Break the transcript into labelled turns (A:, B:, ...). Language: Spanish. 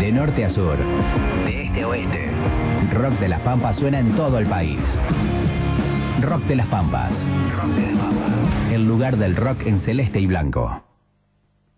A: De norte a sur, de este a oeste, Rock de las Pampas suena en todo el país. Rock de las Pampas. Rock de las Pampas. El lugar del rock en celeste y blanco.